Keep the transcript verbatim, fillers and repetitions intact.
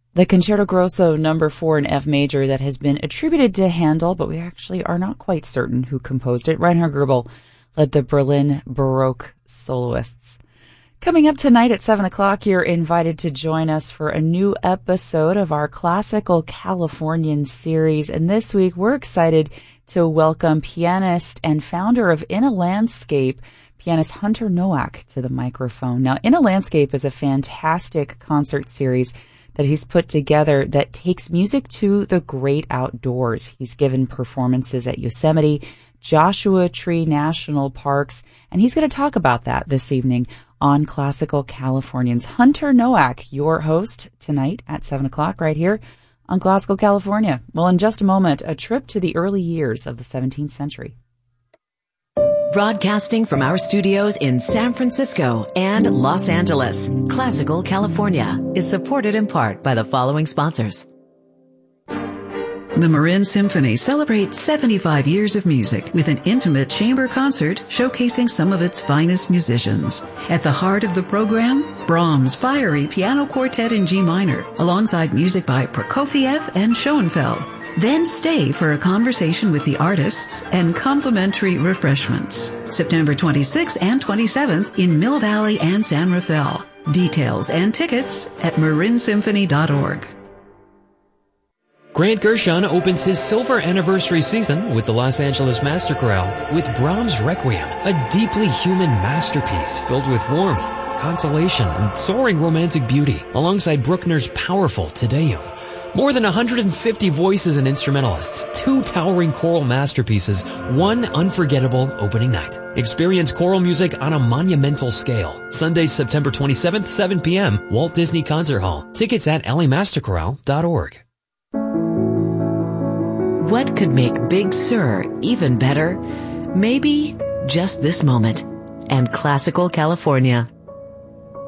the Concerto Grosso number four in F major that has been attributed to Handel, but we actually are not quite certain who composed it. Reinhard Goebel led the Berlin Baroque soloists. Coming up tonight at seven o'clock, you're invited to join us for a new episode of our Classical Californian series. And this week, we're excited to welcome pianist and founder of In a Landscape, pianist Hunter Nowak, to the microphone. Now, In a Landscape is a fantastic concert series that he's put together that takes music to the great outdoors. He's given performances at Yosemite, Joshua Tree National Parks, and he's going to talk about that this evening on Classical Californians. Hunter Nowak, your host tonight at seven o'clock right here on Classical California. Well, in just a moment, a trip to the early years of the seventeenth century. Broadcasting from our studios in San Francisco and Los Angeles, Classical California is supported in part by the following sponsors. The Marin Symphony celebrates seventy-five years of music with an intimate chamber concert showcasing some of its finest musicians. At the heart of the program, Brahms' fiery piano quartet in G minor, alongside music by Prokofiev and Schoenfeld. Then stay for a conversation with the artists and complimentary refreshments. September twenty-sixth and twenty-seventh in Mill Valley and San Rafael. Details and tickets at marin symphony dot org. Grant Gershon opens his silver anniversary season with the Los Angeles Master Chorale with Brahms' Requiem, a deeply human masterpiece filled with warmth, consolation, and soaring romantic beauty, alongside Bruckner's powerful Te Deum. More than one hundred fifty voices and instrumentalists, two towering choral masterpieces, one unforgettable opening night. Experience choral music on a monumental scale. Sunday, September twenty-seventh, seven p.m., Walt Disney Concert Hall. Tickets at l a master chorale dot org. What could make Big Sur even better? Maybe just this moment. And Classical California